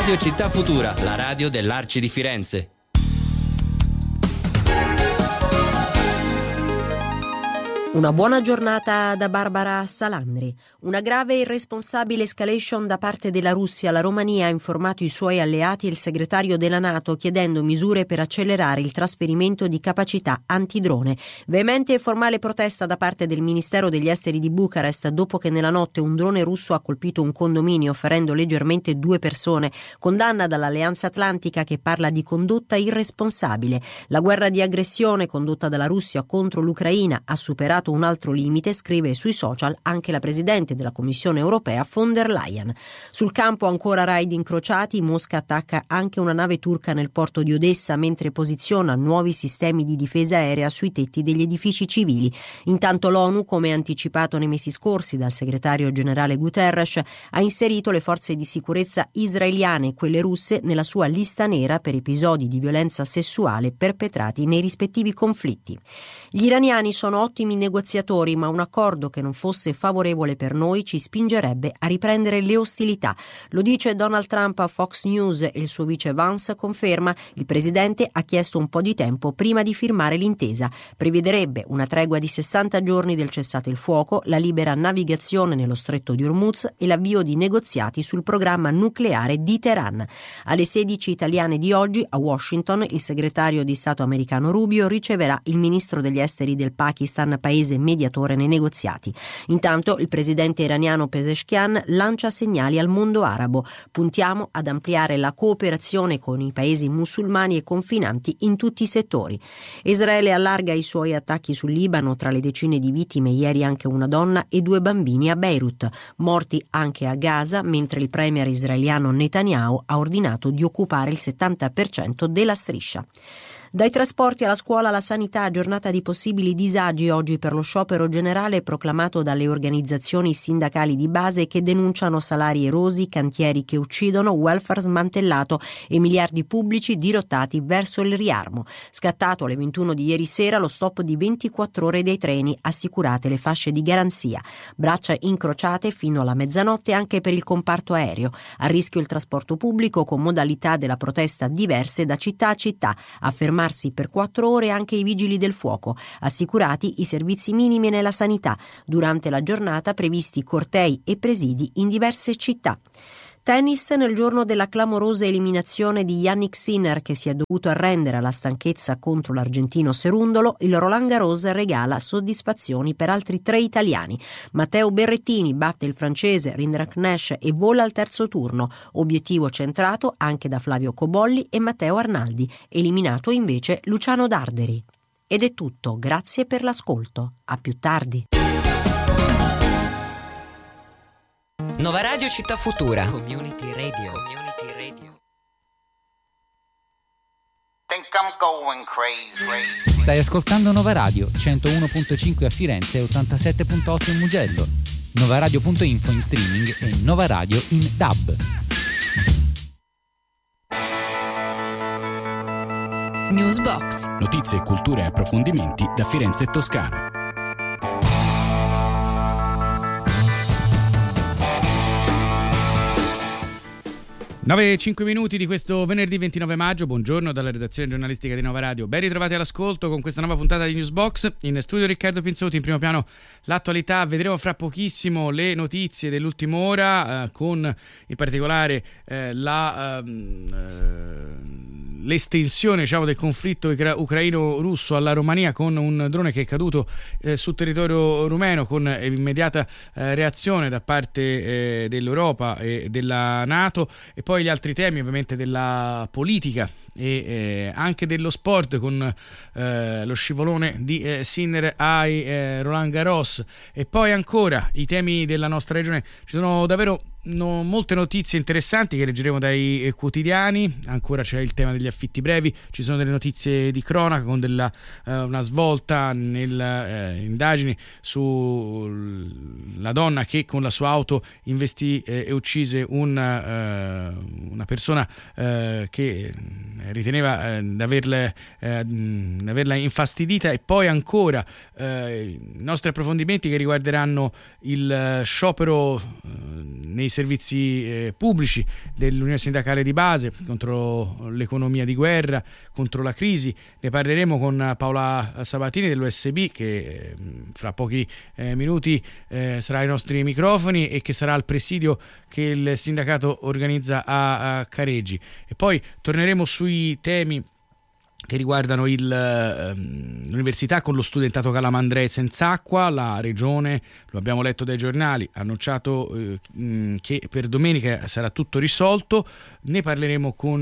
Radio Città Futura, la radio dell'Arci di Firenze. Una buona giornata da Barbara Salandri. Una grave e irresponsabile escalation da parte della Russia. La Romania ha informato i suoi alleati e il segretario della NATO chiedendo misure per accelerare il trasferimento di capacità antidrone. Veemente e formale protesta da parte del Ministero degli Esteri di Bucarest dopo che nella notte un drone russo ha colpito un condominio ferendo leggermente 2 persone. Condanna dall'Alleanza Atlantica che parla di condotta irresponsabile. La guerra di aggressione condotta dalla Russia contro l'Ucraina ha superato un altro limite, scrive sui social anche la presidente della Commissione europea von der Leyen. Sul campo ancora raid incrociati, Mosca attacca anche una nave turca nel porto di Odessa mentre posiziona nuovi sistemi di difesa aerea sui tetti degli edifici civili. Intanto l'ONU, come anticipato nei mesi scorsi dal segretario generale Guterres, ha inserito le forze di sicurezza israeliane e quelle russe nella sua lista nera per episodi di violenza sessuale perpetrati nei rispettivi conflitti. Gli iraniani sono ottimi negoziatori, ma un accordo che non fosse favorevole per noi ci spingerebbe a riprendere le ostilità. Lo dice Donald Trump a Fox News e il suo vice Vance conferma: il presidente ha chiesto un po' di tempo prima di firmare l'intesa. Prevederebbe una tregua di 60 giorni del cessate il fuoco, la libera navigazione nello stretto di Hormuz e l'avvio di negoziati sul programma nucleare di Teheran. Alle 16 italiane di oggi a Washington il segretario di Stato americano Rubio riceverà il ministro degli esteri del Pakistan, paese mediatore nei negoziati. Intanto il presidente iraniano Pezeshkian lancia segnali al mondo arabo: puntiamo ad ampliare la cooperazione con i paesi musulmani e confinanti in tutti i settori. Israele allarga i suoi attacchi sul Libano, tra le decine di vittime ieri anche una donna e 2 bambini a Beirut, morti anche a Gaza, mentre il premier israeliano Netanyahu ha ordinato di occupare il 70% della striscia. Dai trasporti alla scuola alla sanità, giornata di possibili disagi oggi per lo sciopero generale proclamato dalle organizzazioni sindacali di base che denunciano salari erosi, cantieri che uccidono, welfare smantellato e miliardi pubblici dirottati verso il riarmo. Scattato alle 21 di ieri sera lo stop di 24 ore dei treni, assicurate le fasce di garanzia. Braccia incrociate fino alla mezzanotte anche per il comparto aereo. A rischio il trasporto pubblico con modalità della protesta diverse da città a città. Fermarsi per 4 ore anche i vigili del fuoco, assicurati i servizi minimi nella sanità. Durante la giornata previsti cortei e presidi in diverse città. Tennis nel giorno della clamorosa eliminazione di Jannik Sinner che si è dovuto arrendere alla stanchezza contro l'argentino Cerundolo. Il Roland Garros regala soddisfazioni per altri 3 italiani. Matteo Berrettini batte il francese Rindrack Nash e vola al terzo turno. Obiettivo centrato anche da Flavio Cobolli e Matteo Arnaldi. Eliminato invece Luciano Darderi. Ed è tutto, grazie per l'ascolto. A più tardi. Nova Radio Città Futura. Community Radio. Think I'm going crazy. Stai ascoltando Nova Radio 101.5 a Firenze e 87.8 in Mugello. Novaradio.info in streaming e Nova Radio in DAB. Newsbox. Notizie, cultura e approfondimenti da Firenze e Toscana. 9:05 minuti di questo venerdì 29 maggio. Buongiorno dalla redazione giornalistica di Nova Radio. Ben ritrovati all'ascolto con questa nuova puntata di Newsbox. In studio Riccardo Pinzotti, in primo piano l'attualità. Vedremo fra pochissimo le notizie dell'ultima ora, con in particolare l'estensione, diciamo, del conflitto ucraino-russo alla Romania, con un drone che è caduto sul territorio rumeno, con immediata reazione da parte dell'Europa e della NATO, e poi gli altri temi ovviamente della politica e anche dello sport, con lo scivolone di Sinner ai Roland Garros, e poi ancora i temi della nostra regione. Ci sono davvero molte notizie interessanti che leggeremo dai quotidiani. Ancora c'è il tema degli affitti brevi, ci sono delle notizie di cronaca con una svolta nelle indagini sulla donna che con la sua auto investì e uccise una persona che riteneva di averla infastidita, e poi ancora i nostri approfondimenti che riguarderanno il sciopero nei servizi pubblici, dell'Unione Sindacale di Base, contro l'economia di guerra, contro la crisi. Ne parleremo con Paola Sabatini dell'USB, che fra pochi minuti sarà ai nostri microfoni e che sarà al presidio che il sindacato organizza a Careggi. E poi torneremo sui temi che riguardano l'università con lo studentato calamandrei senza acqua. La regione, lo abbiamo letto dai giornali, ha annunciato che per domenica sarà tutto risolto. Ne parleremo con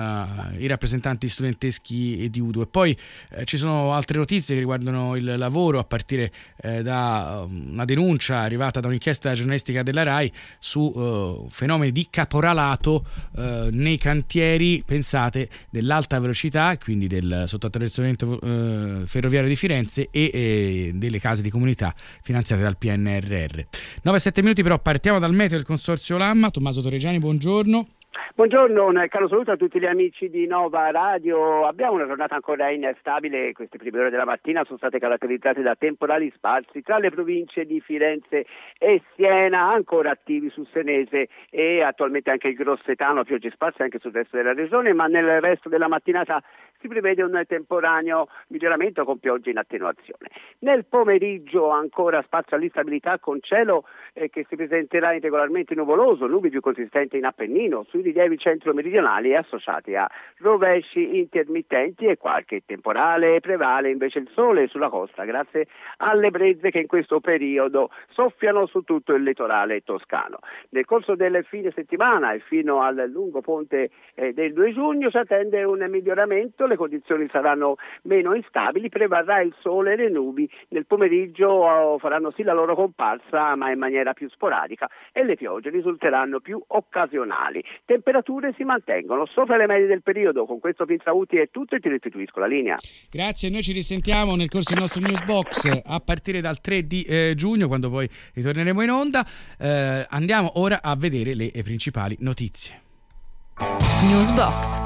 i rappresentanti studenteschi di Udo. E poi ci sono altre notizie che riguardano il lavoro, a partire da una denuncia arrivata da un'inchiesta giornalistica della RAI su fenomeni di caporalato nei cantieri, pensate, dell'alta velocità, quindi del sottoattraversamento ferroviario di Firenze e delle case di comunità finanziate dal PNRR. 9-7 minuti, però partiamo dal meteo del Consorzio Lamma. Tommaso Torregiani, buongiorno. Buongiorno, un caro saluto a tutti gli amici di Nova Radio. Abbiamo una giornata ancora instabile. Queste prime ore della mattina sono state caratterizzate da temporali sparsi tra le province di Firenze e Siena, ancora attivi sul Senese e attualmente anche il Grossetano, piogge sparse anche sul resto della regione, ma nel resto della mattinata si prevede un temporaneo miglioramento con piogge in attenuazione. Nel pomeriggio ancora spazio all'instabilità con cielo che si presenterà irregolarmente nuvoloso, nubi più consistenti in Appennino, sui rilievi centro-meridionali associati a rovesci intermittenti e qualche temporale. Prevale invece il sole sulla costa grazie alle brezze che in questo periodo soffiano su tutto il litorale toscano. Nel corso del fine settimana e fino al lungo ponte del 2 giugno si attende un miglioramento, le condizioni saranno meno instabili, prevarrà il sole e le nubi nel pomeriggio faranno sì la loro comparsa ma in maniera più sporadica e le piogge risulteranno più occasionali. Temperature si mantengono sopra le medie del periodo. Con questo Pinzauti è tutto e ti restituisco la linea. Grazie, noi ci risentiamo nel corso del nostro Newsbox a partire dal 3 di giugno, quando poi ritorneremo in onda. Andiamo ora a vedere le principali notizie. Newsbox.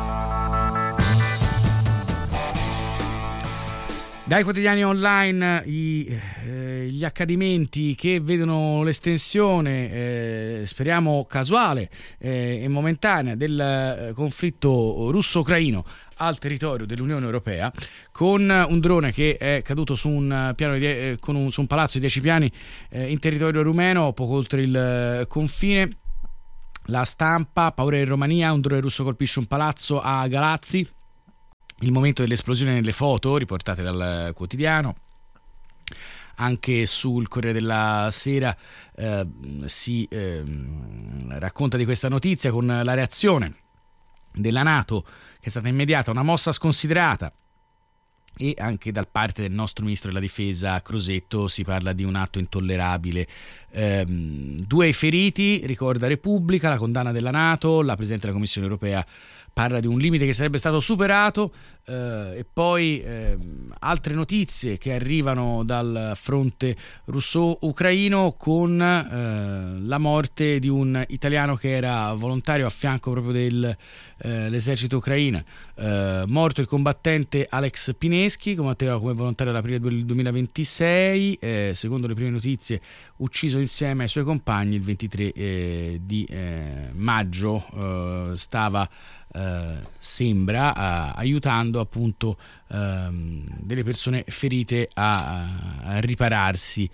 Dai quotidiani online gli accadimenti che vedono l'estensione, speriamo casuale e momentanea, del conflitto russo-ucraino al territorio dell'Unione Europea, con un drone che è caduto su un piano su un palazzo di 10 piani in territorio rumeno, poco oltre il confine. La Stampa, paura in Romania, un drone russo colpisce un palazzo a Galazzi. Il momento dell'esplosione nelle foto riportate dal quotidiano. Anche sul Corriere della Sera si racconta di questa notizia, con la reazione della NATO che è stata immediata, una mossa sconsiderata, e anche da parte del nostro ministro della difesa Crosetto si parla di un atto intollerabile. 2 feriti, ricorda Repubblica, la condanna della NATO, la Presidente della Commissione Europea parla di un limite che sarebbe stato superato, e poi altre notizie che arrivano dal fronte russo-ucraino, con la morte di un italiano che era volontario a fianco proprio dell'esercito ucraino. Morto il combattente Alex Pineschi, combatteva come volontario all'aprile del 2026, secondo le prime notizie ucciso insieme ai suoi compagni il 23 di maggio. Stava sembra aiutando appunto delle persone ferite a ripararsi.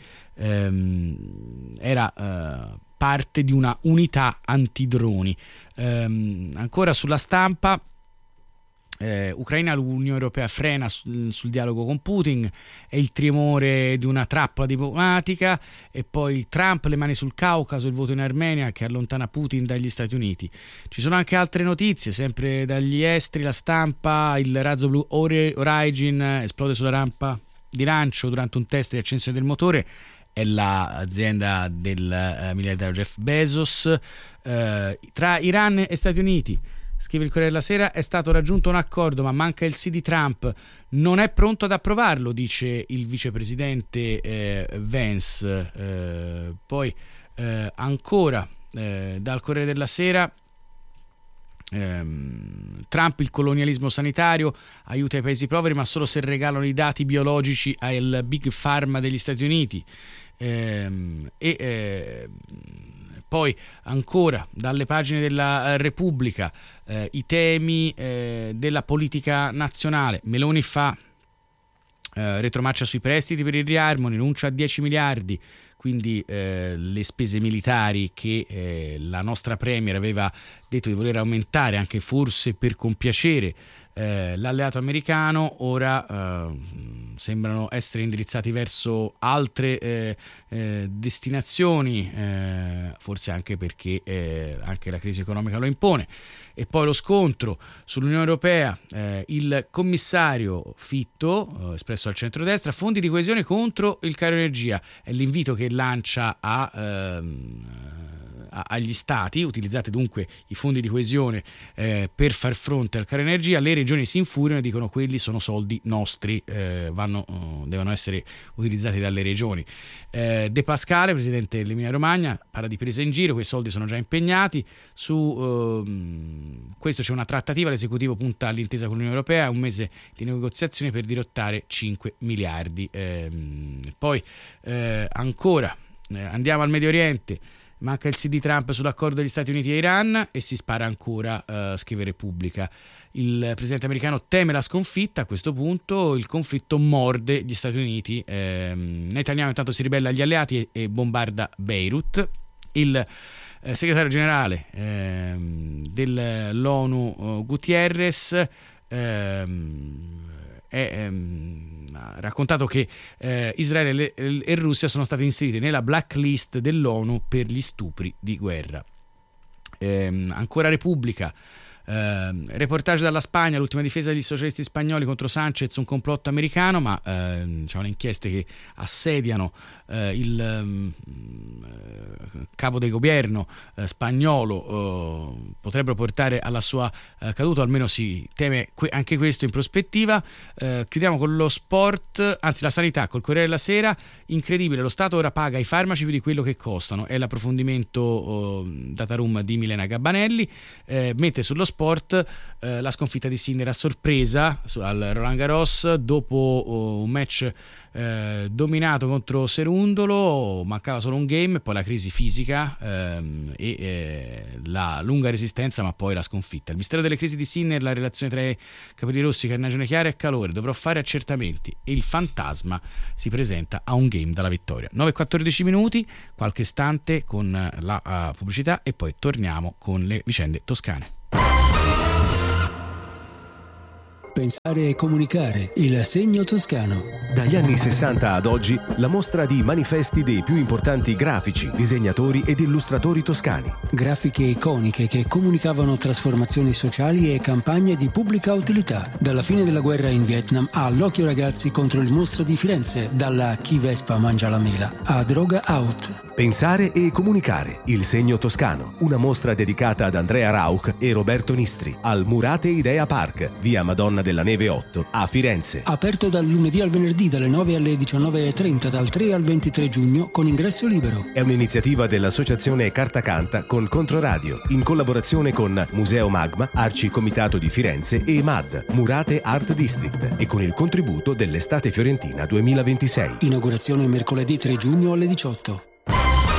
Era parte di una unità antidroni. Ancora sulla Stampa, Ucraina, l'Unione Europea frena sul dialogo con Putin, è il tremore di una trappola diplomatica. E poi Trump, le mani sul Caucaso, il voto in Armenia che allontana Putin dagli Stati Uniti. Ci sono anche altre notizie, sempre dagli esteri. La Stampa, il razzo blu Origin esplode sulla rampa di lancio durante un test di accensione del motore. È l'azienda del miliardario Jeff Bezos. Tra Iran e Stati Uniti, scrive il Corriere della Sera, è stato raggiunto un accordo ma manca il sì di Trump, non è pronto ad approvarlo, dice il vicepresidente Vance. Poi ancora dal Corriere della Sera, Trump, il colonialismo sanitario, aiuta i paesi poveri ma solo se regalano i dati biologici al Big Pharma degli Stati Uniti. Poi ancora dalle pagine della Repubblica i temi della politica nazionale. Meloni fa retromarcia sui prestiti per il riarmo, rinuncia a 10 miliardi, quindi le spese militari che la nostra Premier aveva detto di voler aumentare, anche forse per compiacere l'alleato americano, ora sembrano essere indirizzati verso altre destinazioni, forse anche perché anche la crisi economica lo impone. E poi lo scontro sull'Unione Europea, il commissario Fitto, espresso al centrodestra, fondi di coesione contro il caro energia, è l'invito che lancia agli stati. Utilizzate dunque i fondi di coesione per far fronte al caro energia. Le regioni si infuriano e dicono: quelli sono soldi nostri, devono essere utilizzati dalle regioni. De Pascale, presidente dell'Emilia Romagna, parla di presa in giro, quei soldi sono già impegnati. Su questo c'è una trattativa, l'esecutivo punta all'intesa con l'Unione Europea, un mese di negoziazioni per dirottare 5 miliardi. Poi ancora andiamo al Medio Oriente. Manca il sì di Trump sull'accordo degli Stati Uniti e Iran e si spara ancora, scrive Repubblica. Il presidente americano teme la sconfitta. A questo punto il conflitto morde gli Stati Uniti. Netanyahu intanto si ribella agli alleati e bombarda Beirut. Il segretario generale dell'ONU Guterres ha raccontato che Israele e Russia sono state inserite nella blacklist dell'ONU per gli stupri di guerra. Ancora Repubblica, reportage dalla Spagna, l'ultima difesa degli socialisti spagnoli contro Sanchez, un complotto americano, ma c'è inchieste che assediano il capo del governo spagnolo, potrebbero portare alla sua caduta, almeno si teme anche questo in prospettiva. Chiudiamo con lo sport, anzi la sanità, col Corriere della Sera. Incredibile, lo Stato ora paga i farmaci più di quello che costano, è l'approfondimento data room di Milena Gabbanelli. Mette sullo sport la sconfitta di Sinner a sorpresa al Roland Garros dopo un match dominato contro Serundolo, mancava solo un game, poi la crisi fisica e la lunga resistenza, ma poi la sconfitta. Il mistero delle crisi di Sinner, la relazione tra i capelli rossi, carnagione chiara e calore, dovrò fare accertamenti, e il fantasma si presenta a un game dalla vittoria. 9:14 minuti, qualche istante con la pubblicità e poi torniamo con le vicende toscane. Pensare e comunicare, il segno toscano. Dagli anni 60 ad oggi, la mostra di manifesti dei più importanti grafici, disegnatori ed illustratori toscani. Grafiche iconiche che comunicavano trasformazioni sociali e campagne di pubblica utilità. Dalla fine della guerra in Vietnam all'Occhio Ragazzi contro il mostro di Firenze, dalla Chi Vespa mangia la mela a Droga Out. Pensare e comunicare, il segno toscano. Una mostra dedicata ad Andrea Rauch e Roberto Nistri al Murate Idea Park, via Madonna della Neve 8 a Firenze. Aperto dal lunedì al venerdì dalle 9 alle 19:30, dal 3 al 23 giugno con ingresso libero. È un'iniziativa dell'associazione Carta Canta con Controradio, in collaborazione con Museo Magma, Arci Comitato di Firenze e MAD, Murate Art District, e con il contributo dell'Estate Fiorentina 2026. Inaugurazione mercoledì 3 giugno alle 18.